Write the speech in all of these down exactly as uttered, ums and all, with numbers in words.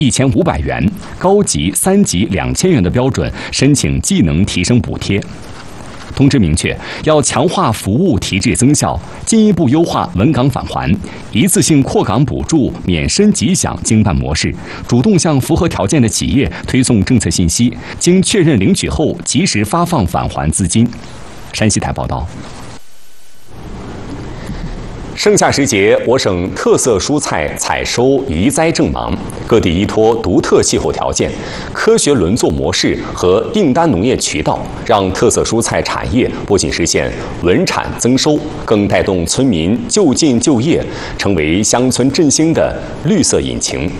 一千五百元，高级三级两千元的标准申请技能提升补贴。通知明确，要强化服务提质增效，进一步优化稳岗返还、一次性扩岗补助、免申即享经办模式，主动向符合条件的企业推送政策信息，经确认领取后及时发放返还资金。山西台报道。盛夏时节，我省特色蔬菜采收移栽正忙，各地依托独特气候条件、科学轮作模式和订单农业渠道，让特色蔬菜产业不仅实现稳产增收，更带动村民就近就业，成为乡村振兴的绿色引擎。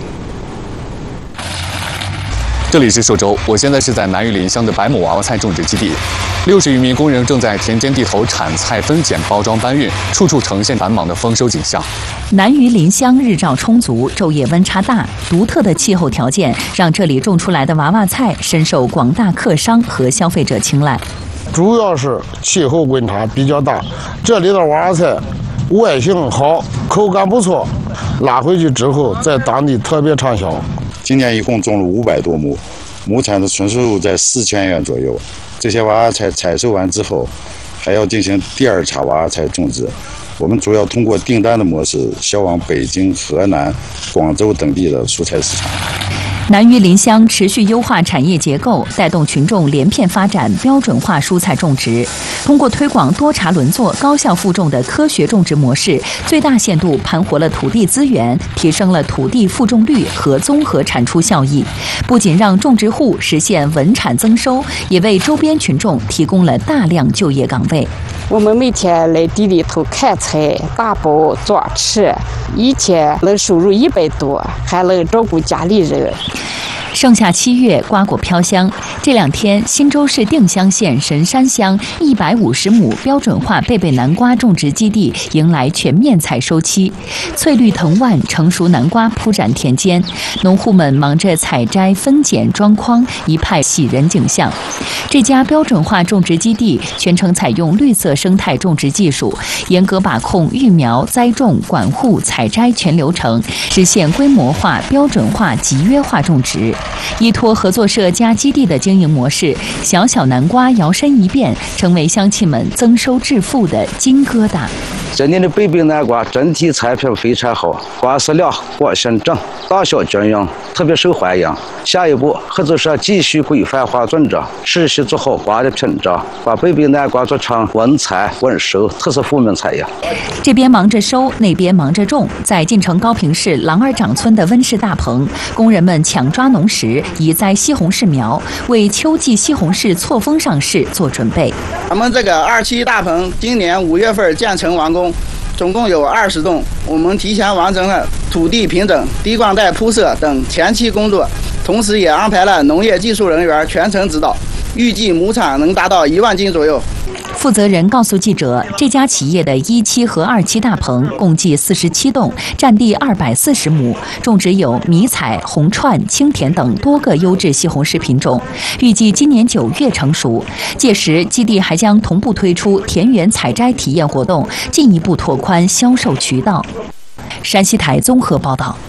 这里是寿州，我现在是在南榆林乡的百亩娃娃菜种植基地，六十余名工人正在田间地头铲菜、分拣、包装、搬运，处处呈现繁忙的丰收景象。 南榆林乡日照充足，昼夜温差大，独特的气候条件让这里种出来的娃娃菜深受广大客商和消费者青睐。 主要是气候温差比较大，这里的娃娃菜外形好，口感不错，拉回去之后在当地特别畅销。 今年一共种了五百多亩，亩产的纯收入在四千元左右。这些娃娃菜采收完之后，还要进行第二茬娃娃菜种植。我们主要通过订单的模式销往北京、河南、广州等地的蔬菜市场。 南榆林乡持续优化产业结构，带动群众连片发展标准化蔬菜种植。通过推广多茬轮作、高效负重的科学种植模式，最大限度盘活了土地资源，提升了土地负重率和综合产出效益。不仅让种植户实现稳产增收，也为周边群众提供了大量就业岗位。 我们每天来地里头砍菜、打包、装吃，一天能收入一百多，还能照顾家里人。 盛夏七月，瓜果飘香。这两天，忻州市定襄县神山乡一百五十亩标准化贝贝南瓜种植基地迎来全面采收期，翠绿藤蔓、成熟南瓜铺展田间，农户们忙着采摘、分拣、装筐，一派喜人景象。这家标准化种植基地全程采用绿色生态种植技术，严格把控育苗、栽种、管护、采摘全流程，实现规模化、标准化、集约化种植。依托合作社加基地的经营模式，小小南瓜摇身一变，成为乡亲们增收致富的金疙瘩。 今年的贝贝南瓜整体产品非常好，瓜实亮，果形正，大小均匀，特别受欢迎。下一步，合作社继续规范化种植，持续做好瓜的品质，把贝贝南瓜做成稳产稳收特色富民产业。 这边忙着收，那边忙着种。在晋城高平市郎儿长村的温室大棚，工人们抢抓农时，移栽西红柿苗，为秋季西红柿错峰上市做准备。 咱们这个二期大棚今年五月份建成完工，总共有二十栋。我们提前完成了土地平整、滴灌带铺设等前期工作，同时也安排了农业技术人员全程指导，预计亩产能达到一万斤左右。 负责人告诉记者，这家企业的一期和二期大棚共计四十七栋，占地二百四十亩，种植有迷彩、红串、青田等多个优质西红柿品种，预计今年九月成熟。届时，基地还将同步推出田园采摘体验活动，进一步拓宽销售渠道。山西台综合报道。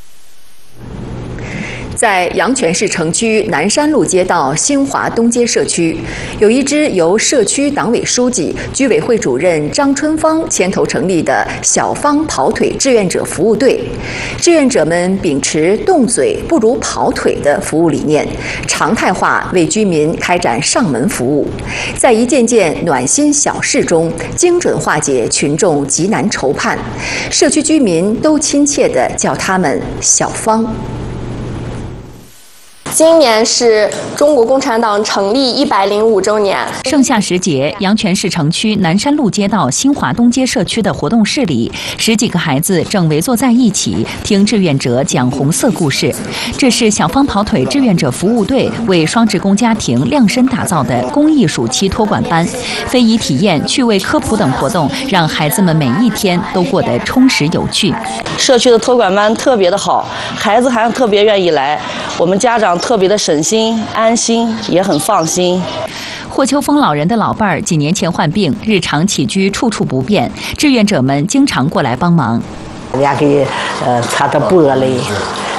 在阳泉市城区南山路街道新华东街社区，有一支由社区党委书记、居委会主任张春芳牵头成立的小方跑腿志愿者服务队。志愿者们秉持动嘴不如跑腿的服务理念，常态化为居民开展上门服务，在一件件暖心小事中，精准化解群众急难愁盼。社区居民都亲切地叫他们小方。 今年是中国共产党成立一百零五周年。 盛夏时节，阳泉市城区南山路街道新华东街社区的活动室里，十几个孩子正围坐在一起，听志愿者讲红色故事。这是小方跑腿志愿者服务队为双职工家庭量身打造的公益暑期托管班，非遗体验、趣味科普等活动，让孩子们每一天都过得充实有趣。 社区的托管班特别的好，孩子还特别愿意来，我们家长特别的省心、安心，也很放心。 霍秋峰老人的老伴儿几年前患病，日常起居处处不便，志愿者们经常过来帮忙。 人家给呃擦擦脖嘞，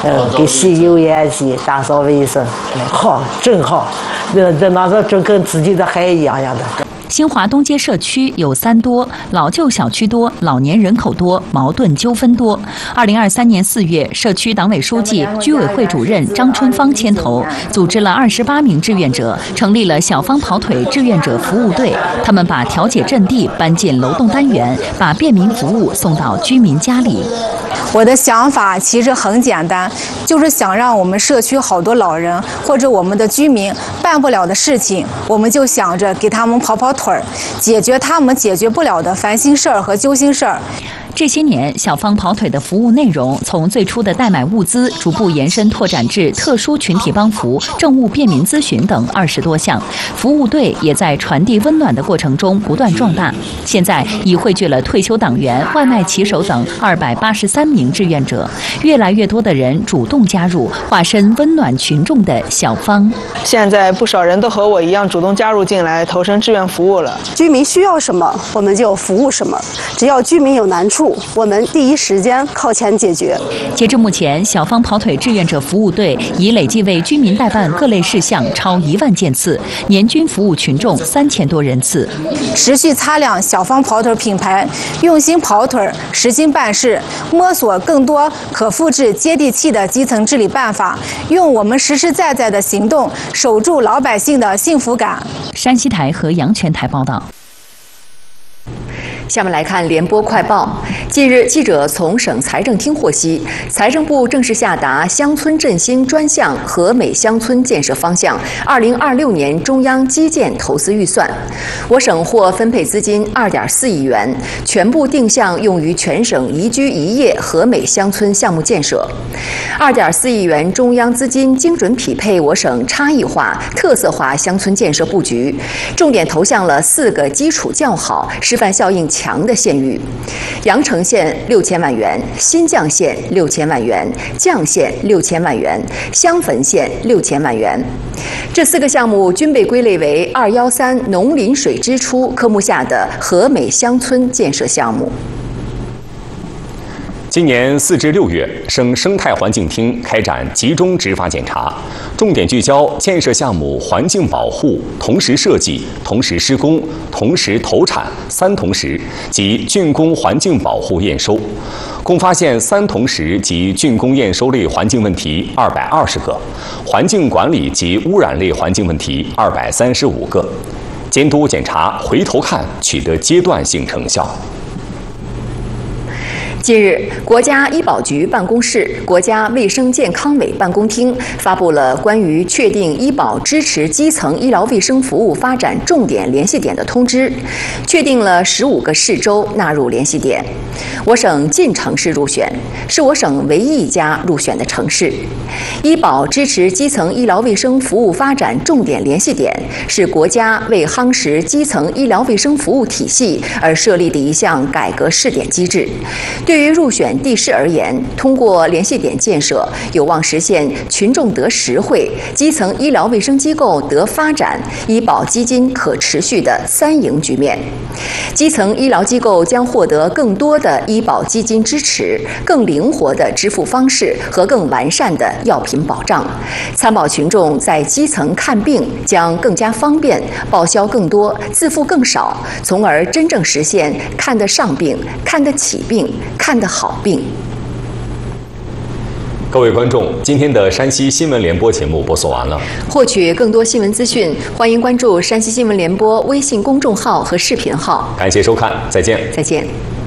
嗯，给洗油烟机、打扫卫生，好，真好。那这那个就跟自己的孩子一样样的。 新华东街社区有三多，老旧小区多，老年人口多，矛盾纠纷多。二零二三年四月，社区党委书记、居委会主任张春芳牵头，组织了二十八名志愿者，成立了小方跑腿志愿者服务队。他们把调解阵地搬进楼栋单元，把便民服务送到居民家里。 我的想法其实很简单，就是想让我们社区好多老人或者我们的居民办不了的事情，我们就想着给他们跑跑腿儿，解决他们解决不了的烦心事儿和揪心事儿。 这些年，小方跑腿的服务内容从最初的代买物资，逐步延伸拓展至特殊群体帮扶、政务便民咨询等二十多项。服务队也在传递温暖的过程中不断壮大，现在已汇聚了退休党员、外卖骑手等二百八十三名志愿者。越来越多的人主动加入，化身温暖群众的小方。 现在不少人都和我一样主动加入进来，投身志愿服务了。 居民需要什么，我们就服务什么。只要居民有难处，我们第一时间靠前解决。 截至目前，小方跑腿志愿者服务队已累计为居民代办各类事项超一万件次，年均服务群众三千多人次。 持续擦亮小方跑腿品牌，用心跑腿，实心办事，摸索更多可复制、接地气的基层治理办法，用我们实实在在的行动守住老百姓的幸福感。 山西台和阳泉台报道。 下面来看联播快报。近日，记者从省财政厅获悉，财政部正式下达乡村振兴专项和美乡村建设方向二零二六年中央基建投资预算。我省获分配资金二点四亿元，全部定向用于全省宜居宜业和美乡村项目建设。二点四亿元中央资金精准匹配我省差异化、特色化乡村建设布局，重点投向了四个基础较好、示范效应强的县域：阳城县六千万元，新绛县六千万元，绛县六千万元，襄汾县六千万元。这四个项目均被归类为二幺三农林水支出科目下的和美乡村建设项目。 今年四至六月，省生态环境厅开展集中执法检查，重点聚焦建设项目环境保护、同时设计、同时施工、同时投产三同时及竣工环境保护验收，共发现三同时及竣工验收类环境问题二百二十个，环境管理及污染类环境问题二百三十五个。监督检查回头看取得阶段性成效。 近日，国家医保局办公室、国家卫生健康委办公厅发布了关于确定医保支持基层医疗卫生服务发展重点联系点的通知，确定了十五个市州纳入联系点。我省晋城市入选，是我省唯一一家入选的城市。医保支持基层医疗卫生服务发展重点联系点是国家为夯实基层医疗卫生服务体系而设立的一项改革试点机制。对于入选地市而言，通过联系点建设，有望实现群众得实惠、基层医疗卫生机构得发展、医保基金可持续的三赢局面。基层医疗机构将获得更多的医保基金支持、更灵活的支付方式和更完善的药品保障。参保群众在基层看病将更加方便，报销更多，自付更少，从而真正实现看得上病、看得起病、看得好病。 各位观众，今天的山西新闻联播节目播送完了。 获取更多新闻资讯，欢迎关注山西新闻联播微信公众号和视频号。 感谢收看，再见。 再见。